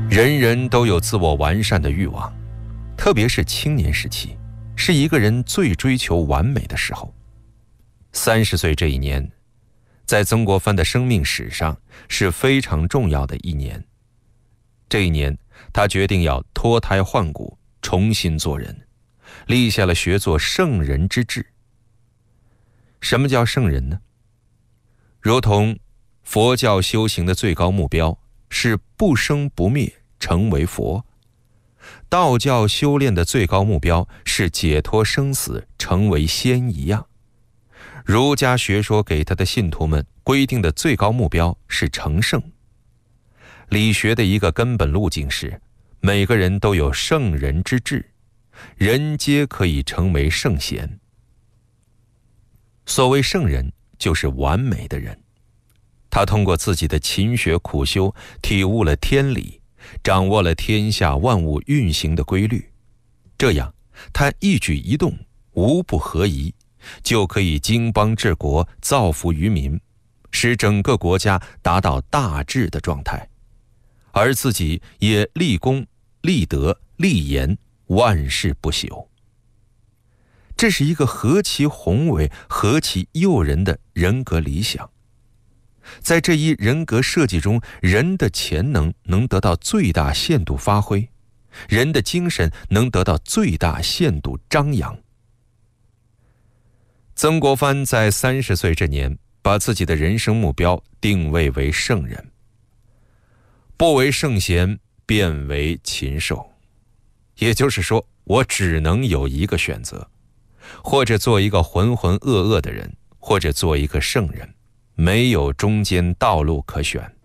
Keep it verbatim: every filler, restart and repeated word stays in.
人人都有自我完善的欲望，特别是青年时期，是一个人最追求完美的时候。三十岁这一年，在曾国藩的生命史上是非常重要的一年。这一年，他决定要脱胎换骨，重新做人，立下了学做圣人之志。什么叫圣人呢？如同佛教修行的最高目标是不生不灭，成为佛；道教修炼的最高目标是解脱生死，成为仙一样。儒家学说给他的信徒们规定的最高目标是成圣。理学的一个根本路径是，每个人都有圣人之志，人皆可以成为圣贤。所谓圣人，就是完美的人。他通过自己的勤学苦修，体悟了天理，掌握了天下万物运行的规律，这样他一举一动无不合宜，就可以经邦治国，造福于民，使整个国家达到大治的状态，而自己也立功、立德、立言，万事不朽。这是一个何其宏伟、何其诱人的人格理想。在这一人格设计中，人的潜能能得到最大限度发挥，人的精神能得到最大限度张扬。曾国藩在三十岁这年，把自己的人生目标定位为圣人。不为圣贤，便为禽兽。也就是说，我只能有一个选择，或者做一个浑浑噩噩的人，或者做一个圣人，没有中间道路可选。